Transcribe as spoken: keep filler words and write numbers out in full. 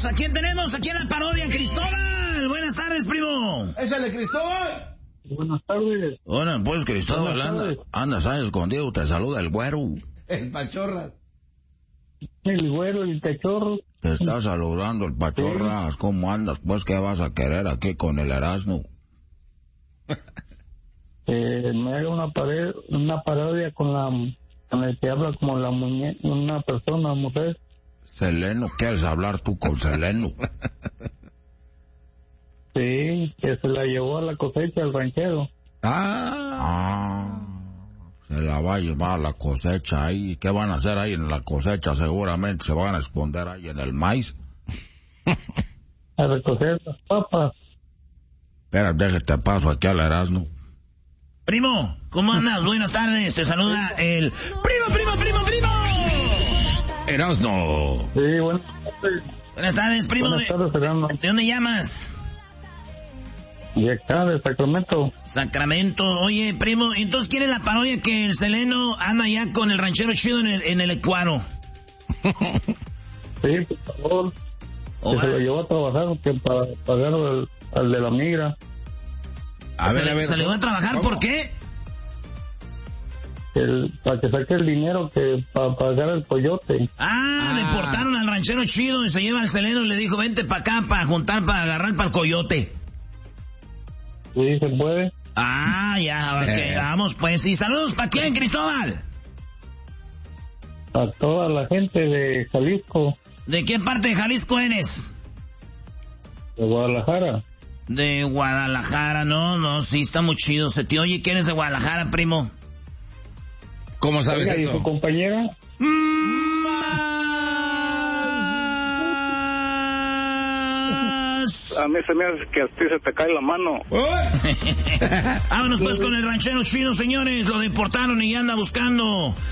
tenemos? ¿A quién tenemos? Aquí en la parodia, Cristóbal. Buenas tardes, primo. ¡Échale, Cristóbal! Buenas tardes. Hola, pues, Cristóbal, anda, andas ahí escondido, te saluda el güero. El Pachorras. El güero, el cachorro. Te está saludando el Pachorras. ¿Cómo andas? Pues, ¿qué vas a querer aquí con el Erasmo? Eh, me haga una, pared, una parodia con la con el que habla como la muñe una persona, mujer. Seleno, ¿quieres hablar tú con Seleno? Sí, que se la llevó a la cosecha el ranchero. Ah, ah, se la va a llevar a la cosecha ahí. ¿Qué van a hacer ahí en la cosecha? Seguramente se van a esconder ahí en el maíz. A recoger las papas. Espera, déjate paso aquí al Erasmo. Primo, ¿cómo andas? Buenas tardes, te saluda el... ¡Primo, primo, primo, primo! Erasmo. Sí, buenas tardes. Buenas tardes, primo. Buenas tardes, Fernando. ¿De dónde llamas? De acá, de Sacramento. Sacramento. Oye, primo, entonces ¿quiere la parodia que el Seleno anda ya con el ranchero chido en el, en el Ecuador? Sí, por favor. Oh, que se lo llevó a trabajar que para pagar al, al de la migra. A ¿Se, ver, a ver. ¿Se le va a trabajar? ¿Cómo? ¿Por qué? El, para que saque el dinero que para pagar el coyote. Ah, Ah. deportaron al ranchero chido y se lleva al Seleno y le dijo, vente para acá para juntar, para agarrar para el coyote. Sí, se puede. Ah, ya, a ver qué, vamos pues. Y saludos para quién, Cristóbal. A toda la gente de Jalisco, ¿De qué parte de Jalisco eres? de Guadalajara. De Guadalajara, no, no, sí, está muy chido. Se te oye que eres de Guadalajara, primo. ¿Cómo sabes Oiga, ¿y eso? su compañera? A mí se me hace que a ti se te cae la mano. Vámonos pues con el ranchero chido, señores. Lo deportaron y anda buscando